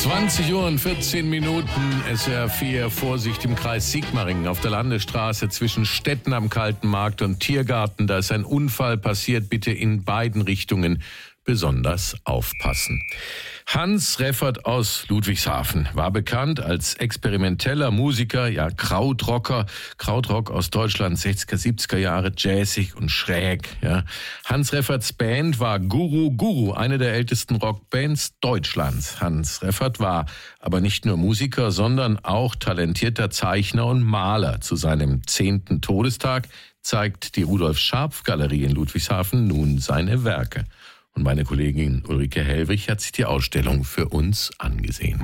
20:14 SWR 4, Vorsicht im Kreis Sigmaringen auf der Landesstraße zwischen Stetten am Kalten Markt und Tiergarten. Da ist ein Unfall passiert, bitte in beiden Richtungen besonders aufpassen. Hans Reffert aus Ludwigshafen war bekannt als experimenteller Musiker, ja Krautrocker. Krautrock aus Deutschland, 60er, 70er Jahre, jazzig und schräg. Ja. Hans Refferts Band war Guru, eine der ältesten Rockbands Deutschlands. Hans Reffert war aber nicht nur Musiker, sondern auch talentierter Zeichner und Maler. Zu seinem 10. Todestag zeigt die Rudolf-Scharpf-Galerie in Ludwigshafen nun seine Werke. Und meine Kollegin Ulrike Hellwig hat sich die Ausstellung für uns angesehen.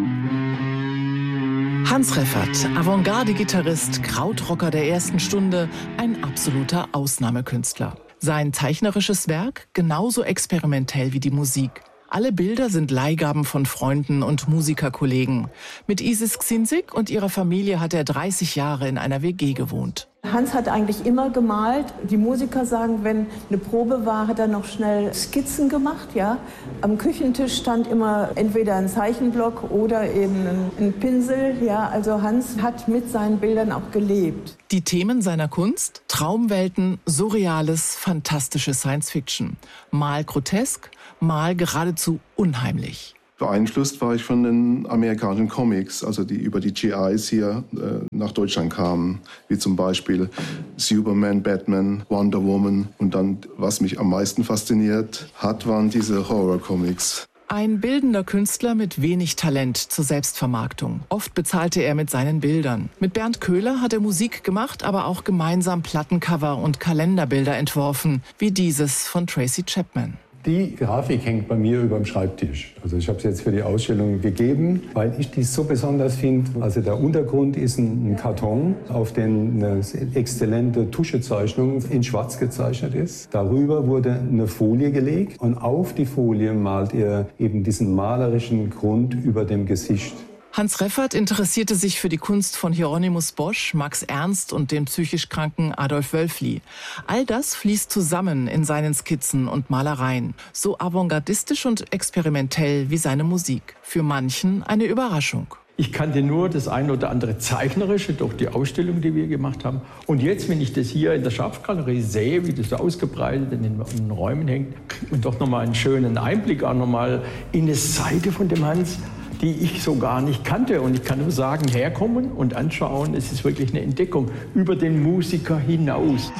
Hans Reffert, Avantgarde-Gitarrist, Krautrocker der ersten Stunde, ein absoluter Ausnahmekünstler. Sein zeichnerisches Werk genauso experimentell wie die Musik. Alle Bilder sind Leihgaben von Freunden und Musikerkollegen. Mit Isis Xinzig und ihrer Familie hat er 30 Jahre in einer WG gewohnt. Hans hat eigentlich immer gemalt. Die Musiker sagen, wenn eine Probe war, hat er noch schnell Skizzen gemacht. Ja? Am Küchentisch stand immer entweder ein Zeichenblock oder eben ein Pinsel. Ja? Also Hans hat mit seinen Bildern auch gelebt. Die Themen seiner Kunst? Traumwelten, Surreales, fantastische Science-Fiction. Mal grotesk, mal geradezu unheimlich. Beeinflusst war ich von den amerikanischen Comics, also die über die GIs hier nach Deutschland kamen, wie zum Beispiel Superman, Batman, Wonder Woman. Und dann, was mich am meisten fasziniert hat, waren diese Horror-Comics. Ein bildender Künstler mit wenig Talent zur Selbstvermarktung. Oft bezahlte er mit seinen Bildern. Mit Bernd Köhler hat er Musik gemacht, aber auch gemeinsam Plattencover und Kalenderbilder entworfen, wie dieses von Tracy Chapman. Die Grafik hängt bei mir über dem Schreibtisch. Also ich habe es jetzt für die Ausstellung gegeben, weil ich die so besonders finde. Also der Untergrund ist ein Karton, auf dem eine exzellente Tuschezeichnung in Schwarz gezeichnet ist. Darüber wurde eine Folie gelegt und auf die Folie malt er eben diesen malerischen Grund über dem Gesicht. Hans Reffert interessierte sich für die Kunst von Hieronymus Bosch, Max Ernst und dem psychisch kranken Adolf Wölfli. All das fließt zusammen in seinen Skizzen und Malereien. So avantgardistisch und experimentell wie seine Musik. Für manchen eine Überraschung. Ich kannte nur das eine oder andere Zeichnerische durch die Ausstellung, die wir gemacht haben. Und jetzt, wenn ich das hier in der Scharpf-Galerie sehe, wie das so ausgebreitet in den Räumen hängt, kriegt man doch nochmal einen schönen Einblick auch nochmal in eine Seite von dem Hans, die ich so gar nicht kannte. Und ich kann nur sagen, herkommen und anschauen, es ist wirklich eine Entdeckung über den Musiker hinaus.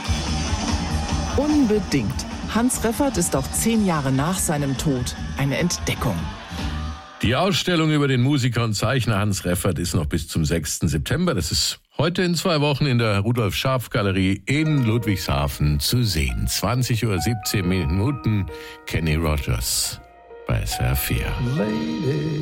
Unbedingt. Hans Reffert ist auch 10 Jahre nach seinem Tod eine Entdeckung. Die Ausstellung über den Musiker und Zeichner Hans Reffert ist noch bis zum 6. September. Das ist heute in 2 Wochen in der Rudolf-Scharpf-Galerie in Ludwigshafen zu sehen. 20:17 Kenny Rogers bei SWR 4.